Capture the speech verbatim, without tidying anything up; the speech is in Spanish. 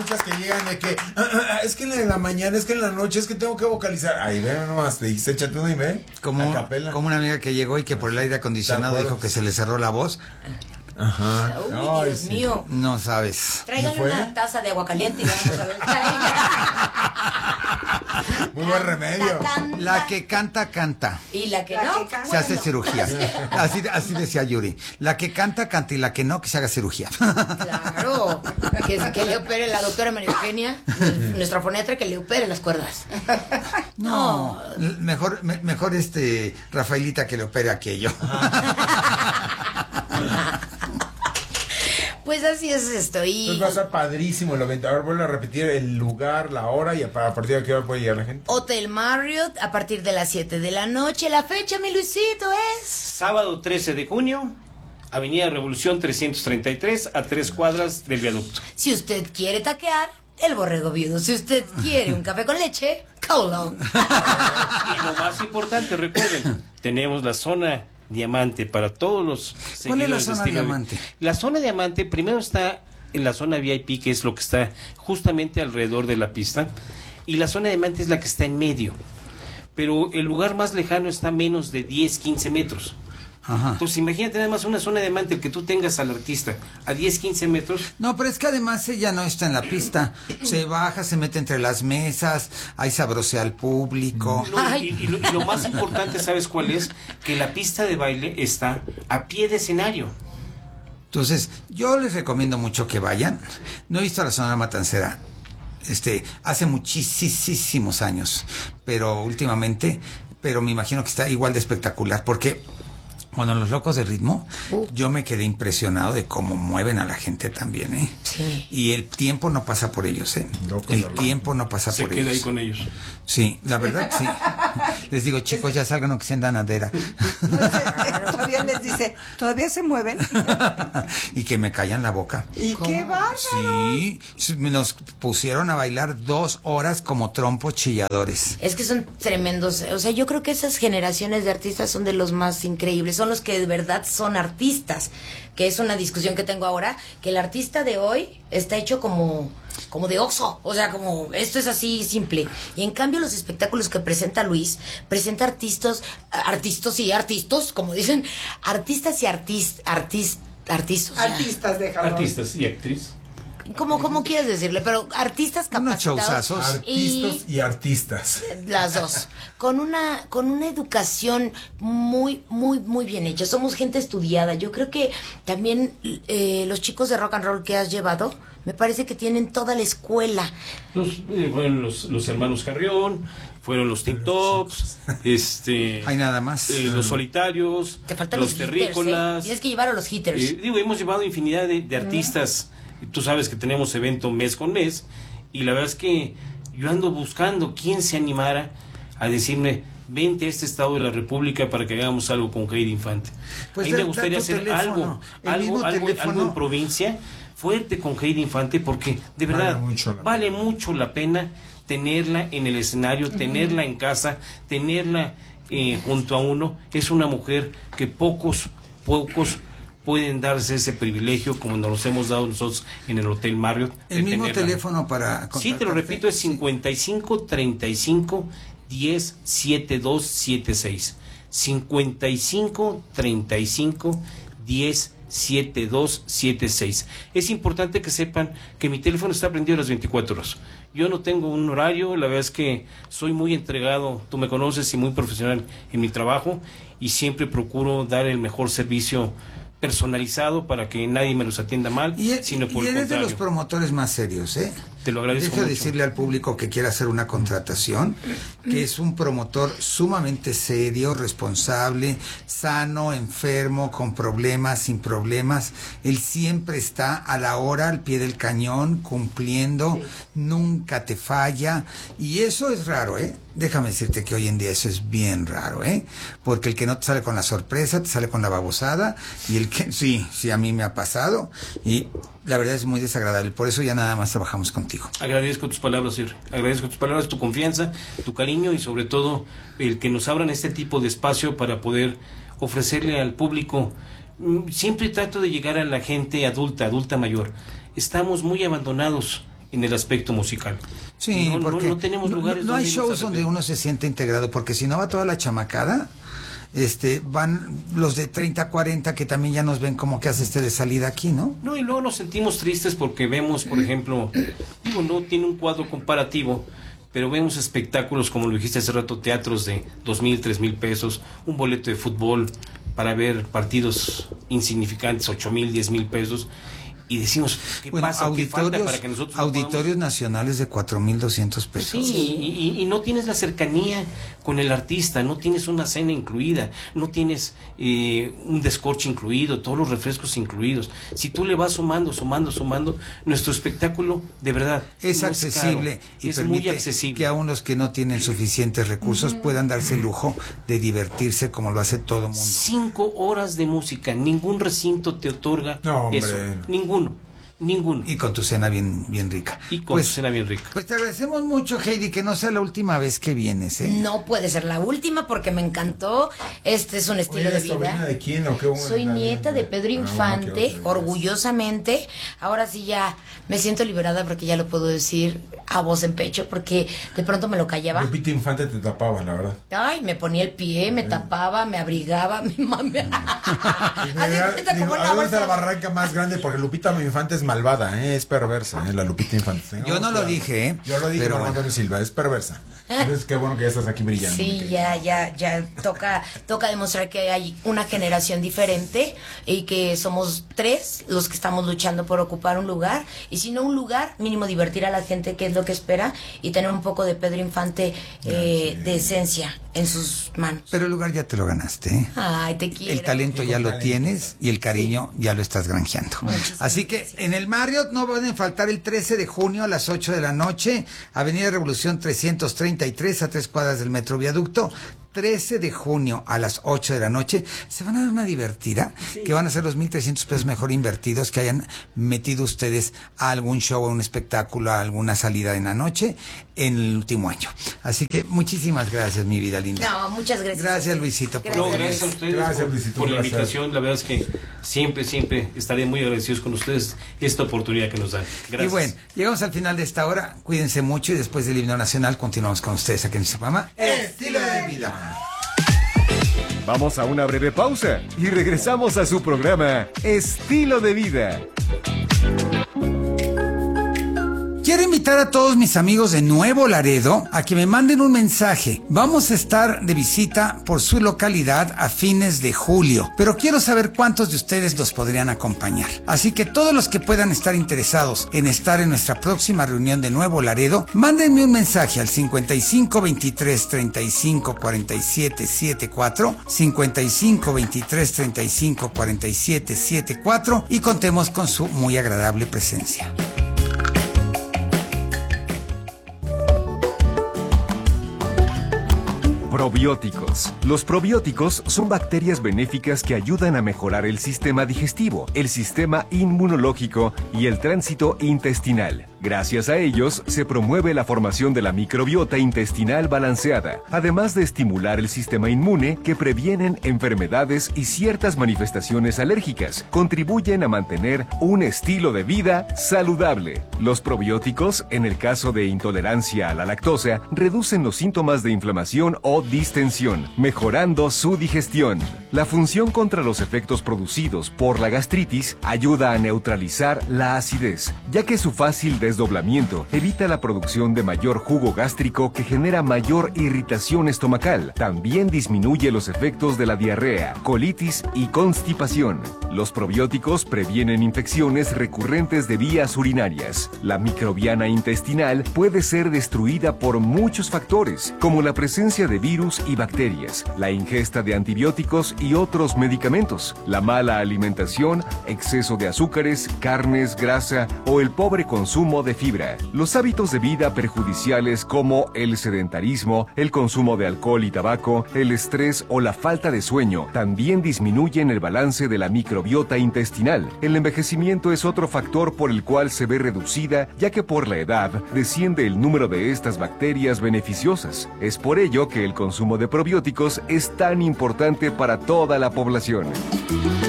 muchas que llegan de que ah, ah, es que en la mañana, es que en la noche, es que tengo que vocalizar. Ahí ve nomás, te dice, échate una y ve. Como, como una amiga que llegó y que por el aire acondicionado dijo que se le cerró la voz. Ajá. Uy, Ay, Dios sí. mío. No sabes. Tráiganle una taza de agua caliente y vamos a ver. Muy buen remedio. Canta, La que canta, canta. y la que La no, que canta. Se hace bueno. cirugía. Así, así decía Yuri. La que canta, canta y la que no, que se haga cirugía. Claro, que, que le opere la doctora María Eugenia, nuestra fonetra, que le opere las cuerdas. No, mejor, me- mejor este Rafaelita que le opere aquello. Pues así es esto. Y Entonces va a estar padrísimo el evento. A ver, vuelve a repetir el lugar, la hora y a a partir de qué hora puede llegar la gente. Hotel Marriott a partir de las siete de la noche. La fecha, mi Luisito, es... Sábado trece de junio, Avenida Revolución trescientos treinta y tres, a tres cuadras del viaducto. Si usted quiere taquear, el borrego viudo. Si usted quiere un café con leche, Colón. Y lo más importante, recuerden, tenemos la zona diamante para todos los ¿Cuál es la seguidores de zona estilo de- diamante? La zona diamante primero está en la zona V I P, que es lo que está justamente alrededor de la pista, y la zona diamante es la que está en medio, pero el lugar más lejano está a menos de diez, quince metros. Ajá. Entonces imagínate nada más una zona diamante, el que tú tengas al artista a diez, quince metros. No, pero es que además ella no está en la pista. Se baja, se mete entre las mesas, ahí sabrosea al público. No, y, y lo, y lo más importante, ¿sabes cuál es? Que la pista de baile está a pie de escenario. Entonces, yo les recomiendo mucho que vayan. No he visto a la Sonora Matancera este, hace muchísimos años, pero últimamente, pero me imagino que está igual de espectacular, porque cuando Los Locos de Ritmo, yo me quedé impresionado de cómo mueven a la gente también, ¿eh? Sí. Y el tiempo no pasa por ellos, ¿eh? Locos El de tiempo no pasa Se por queda ellos. ahí con ellos. Sí, la verdad sí. Les digo, chicos, ya salgan o que sean danadera. Todavía les dice, todavía se mueven. Y que me callan la boca. ¿Y qué bárbaro? Sí, nos pusieron a bailar dos horas como trompos chilladores. Es que son tremendos. O sea, yo creo que esas generaciones de artistas son de los más increíbles. Son los que de verdad son artistas. Que es una discusión que tengo ahora. Que el artista de hoy está hecho como, como de oso. O sea, como esto es así simple. Y en cambio los espectáculos que presenta Luis, presenta artistas, artistas y artistas, como dicen, artistas y artistas, artistas, artistas. Artistas, déjalo. Artistas y actriz. Como, como quieres decirle, pero artistas Unos capacitados. showzazos. Artistas y artistas. Las dos. Con una, con una educación muy, muy, muy bien hecha. Somos gente estudiada. Yo creo que también eh, los chicos de rock and roll que has llevado, me parece que tienen toda la escuela. Los, eh, fueron los, los hermanos Carrión, fueron los Tip Tops, este, Hay nada más. eh, los Solitarios, Te faltan los los, hitters, Terrícolas. ¿eh? Tienes que llevar a los hitters. Eh, digo, hemos llevado infinidad de, de artistas. Tú sabes que tenemos evento mes con mes. Y la verdad es que yo ando buscando quién se animara a decirme, vente a este estado de la República para que hagamos algo con Heidi Infante. Pues a mí da- me da gustaría tu hacer teléfono, algo, el algo, mismo algo, teléfono. algo en provincia fuerte con Heidi Infante, porque de Vale verdad mucho la vale mucho la pena tenerla en el escenario, tenerla en casa, tenerla eh, junto a uno. Es una mujer que pocos, pocos pueden darse ese privilegio como nos los hemos dado nosotros en el Hotel Marriott. El de mismo tenerla. teléfono para Sí, te lo contactarte. repito, es cincuenta y cinco treinta y cinco diez setenta y dos setenta y seis. cincuenta y cinco treinta y cinco diez setenta y dos setenta y seis. Es importante que sepan que mi teléfono está prendido las veinticuatro horas. Yo no tengo un horario, la verdad es que soy muy entregado, tú me conoces, y muy profesional en mi trabajo, y siempre procuro dar el mejor servicio personalizado para que nadie me los atienda mal, Y, e- sino por y el eres de los contrario. promotores más serios, ¿eh? Te lo agradezco Deja de mucho. decirle al público que quiera hacer una contratación, que es un promotor sumamente serio, responsable, sano, enfermo, con problemas, sin problemas. Él siempre está a la hora, al pie del cañón, cumpliendo, nunca te falla. Y eso es raro, ¿eh? Déjame decirte que hoy en día eso es bien raro, ¿eh? Porque el que no te sale con la sorpresa, te sale con la babosada, y el que, sí, sí, a mí me ha pasado, y la verdad es muy desagradable. Por eso ya nada más trabajamos contigo. Agradezco tus palabras, Sir. Agradezco tus palabras, tu confianza, tu cariño, y sobre todo el que nos abran este tipo de espacio para poder ofrecerle al público. Mm, Siempre trato de llegar a la gente adulta, adulta mayor. Estamos muy abandonados en el aspecto musical. Sí, no, porque no, no tenemos lugares no, no hay donde irnos shows a donde repetir. uno se siente integrado, porque si no va toda la chamacada, este, van los de treinta, cuarenta que también ya nos ven como que hace este de salida aquí, ¿no? No, y luego nos sentimos tristes porque vemos, por ejemplo, digo, no tiene un cuadro comparativo, pero vemos espectáculos, como lo dijiste hace rato, teatros de dos mil, tres mil pesos, un boleto de fútbol para ver partidos insignificantes, ocho mil, diez mil pesos, y decimos, ¿qué Bueno, pasa? ¿Qué falta auditorios, para que nosotros no auditorios podamos? nacionales de cuatro mil doscientos pesos. Sí, y, y- y no tienes la cercanía con el artista, no tienes una cena incluida, no tienes eh, un descorche incluido, todos los refrescos incluidos. Si tú le vas sumando, sumando, sumando, nuestro espectáculo, de verdad, Es no accesible caro, y es permite muy accesible. que aún los que no tienen suficientes recursos puedan darse el lujo de divertirse como lo hace todo mundo. Cinco horas de música, ningún recinto te otorga No, hombre. eso, ninguno, ninguno. Y con tu cena bien, bien rica. Y con pues, tu cena bien rica. Pues te agradecemos mucho, Heidi, que no sea la última vez que vienes, ¿eh? No puede ser la última porque me encantó. Este es un estilo Oye, de ¿eres sobrina vida. de quién o qué? Soy Una- nieta de Pedro Ah, bueno, Infante, qué bueno. orgullosamente. Ahora sí ya me siento liberada porque ya lo puedo decir a voz en pecho porque de pronto me lo callaba. Lupita Infante te tapaba, la verdad. Ay, me ponía el pie, me tapaba, me abrigaba, me mame. Así cuenta como Digo, una ¿a dónde está la bolsa. barranca más grande? Porque Lupita Infante es malvada, ¿eh? Es perversa, ¿eh? La Lupita Infante. Tengamos Yo no lo cuidado. dije, ¿eh? Yo lo dije, Pero Marco bueno. Antonio Silva, es perversa. Entonces, qué bueno que ya estás aquí brillando. mi Sí, querida. ya, ya, ya toca, toca demostrar que hay una generación diferente y que somos tres los que estamos luchando por ocupar un lugar y si no un lugar, mínimo divertir a la gente, que es lo que espera, y tener un poco de Pedro Infante eh, de esencia en sus manos. Pero el lugar ya te lo ganaste, ¿eh? Ay, te quiero. El talento ya lo talento. tienes y el cariño ya lo estás granjeando. Muchísimas Así que gracias. en el Marriott no van a faltar el trece de junio a las ocho de la noche, Avenida Revolución trescientos treinta y tres, a tres cuadras del Metro Viaducto. trece de junio a las ocho de la noche. Se van a dar una divertida, que van a ser los mil trescientos pesos mejor invertidos que hayan metido ustedes a algún show, a un espectáculo, a alguna salida en la noche en el último año. Así que muchísimas gracias, mi vida linda. No, muchas gracias. Gracias, Luisito. por No, Gracias. gracias a ustedes Gracias, por, Luisito, por un la placer. invitación. La verdad es que siempre, siempre estaré muy agradecidos con ustedes esta oportunidad que nos dan. Gracias. Y bueno, llegamos al final de esta hora. Cuídense mucho y después del himno nacional continuamos con ustedes aquí en este programa Estilo de Vida. Vamos a una breve pausa y regresamos a su programa Estilo de Vida. Quiero invitar a todos mis amigos de Nuevo Laredo a que me manden un mensaje. Vamos a estar de visita por su localidad a fines de julio, pero quiero saber cuántos de ustedes nos podrían acompañar. Así que todos los que puedan estar interesados en estar en nuestra próxima reunión de Nuevo Laredo, mándenme un mensaje al cincuenta y cinco veintitrés treinta y cinco cuarenta y siete setenta y cuatro, cincuenta y cinco veintitrés treinta y cinco cuarenta y siete setenta y cuatro y contemos con su muy agradable presencia. Probióticos. Los probióticos son bacterias benéficas que ayudan a mejorar el sistema digestivo, el sistema inmunológico y el tránsito intestinal. Gracias a ellos, se promueve la formación de la microbiota intestinal balanceada, además de estimular el sistema inmune que previenen enfermedades y ciertas manifestaciones alérgicas. Contribuyen a mantener un estilo de vida saludable. Los probióticos, en el caso de intolerancia a la lactosa, reducen los síntomas de inflamación o distensión, mejorando su digestión. La función contra los efectos producidos por la gastritis ayuda a neutralizar la acidez, ya que su fácil desdoblamiento evita la producción de mayor jugo gástrico que genera mayor irritación estomacal. También disminuye los efectos de la diarrea, colitis y constipación. Los probióticos previenen infecciones recurrentes de vías urinarias. La microbiana intestinal puede ser destruida por muchos factores, como la presencia de virus y bacterias, la ingesta de antibióticos y otros medicamentos, la mala alimentación, exceso de azúcares, carnes, grasa o el pobre consumo de fibra. Los hábitos de vida perjudiciales como el sedentarismo, el consumo de alcohol y tabaco, el estrés o la falta de sueño también disminuyen el balance de la microbiota intestinal. El envejecimiento es otro factor por el cual se ve reducida, ya que por la edad desciende el número de estas bacterias beneficiosas. Es por ello que el consumo de probióticos es tan importante para toda la población.